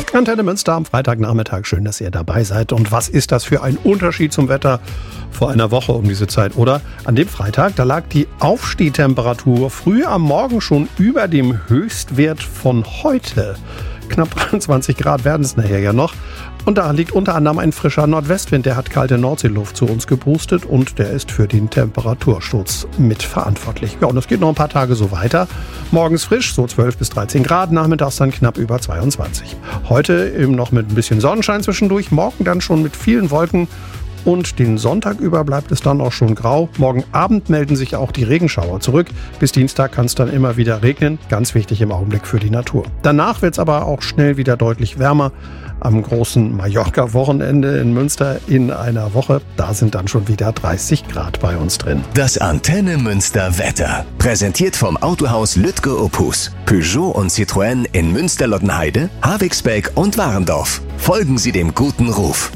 Antenne Münster am Freitagnachmittag. Schön, dass ihr dabei seid. Und was ist das für ein Unterschied zum Wetter vor einer Woche um diese Zeit, oder? An dem Freitag, da lag die Aufstehtemperatur früh am Morgen schon über dem Höchstwert von heute. Knapp 23 Grad werden es nachher ja noch. Und da liegt unter anderem ein frischer Nordwestwind, der hat kalte Nordseeluft zu uns gepustet und der ist für den Temperatursturz mitverantwortlich. Ja, und es geht noch ein paar Tage so weiter. Morgens frisch, so 12 bis 13 Grad, nachmittags dann knapp über 22. Heute eben noch mit ein bisschen Sonnenschein zwischendurch, morgen dann schon mit vielen Wolken. Und den Sonntag über bleibt es dann auch schon grau. Morgen Abend melden sich auch die Regenschauer zurück. Bis Dienstag kann es dann immer wieder regnen. Ganz wichtig im Augenblick für die Natur. Danach wird es aber auch schnell wieder deutlich wärmer. Am großen Mallorca-Wochenende in Münster in einer Woche, da sind dann schon wieder 30 Grad bei uns drin. Das Antenne Münster Wetter. Präsentiert vom Autohaus Lütke Opus. Peugeot und Citroën in Münster-Lottenheide, Havixbeck und Warendorf. Folgen Sie dem guten Ruf.